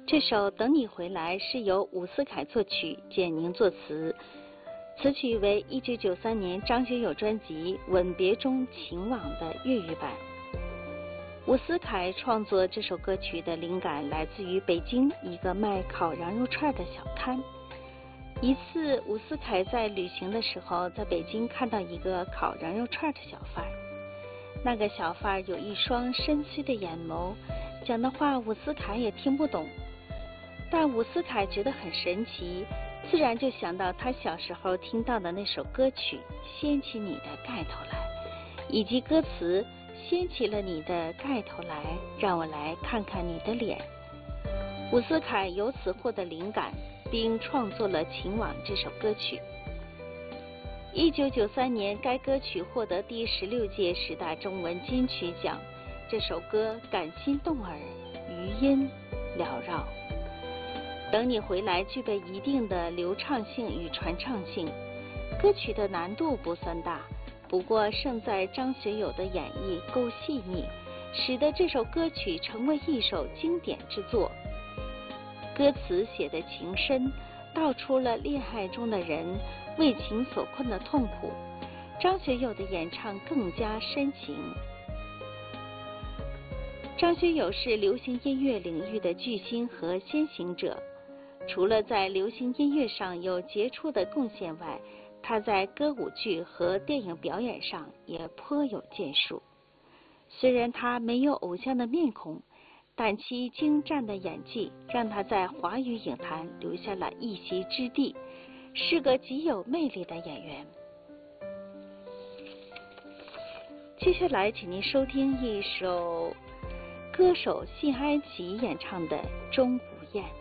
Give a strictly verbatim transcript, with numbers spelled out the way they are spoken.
这首《等你回来》是由伍思凯作曲，简宁作词，此曲为一九九三年张学友专辑《吻别中情网》的粤语版。伍思凯创作这首歌曲的灵感来自于北京一个卖烤羊肉串的小摊。一次，伍思凯在旅行的时候，在北京看到一个烤羊肉串的小贩，那个小贩有一双深邃的眼眸，讲的话伍思凯也听不懂，但伍思凯觉得很神奇，自然就想到他小时候听到的那首歌曲《掀起你的盖头来》，以及歌词掀起了你的盖头来，让我来看看你的脸。伍思凯由此获得灵感，并创作了《情网》这首歌曲。一九九三年，该歌曲获得第十六届十大中文金曲奖。这首歌感心动耳，余音缭绕。等你回来具备一定的流畅性与传唱性，歌曲的难度不算大，不过胜在张学友的演绎够细腻，使得这首歌曲成为一首经典之作。歌词写的情深，道出了恋爱中的人为情所困的痛苦，张学友的演唱更加深情。张学友是流行音乐领域的巨星和先行者，除了在流行音乐上有杰出的贡献外，他在歌舞剧和电影表演上也颇有建树。虽然他没有偶像的面孔，但其精湛的演技让他在华语影坛留下了一席之地，是个极有魅力的演员。接下来请您收听一首歌手谢安琪演唱的《钟无艳》。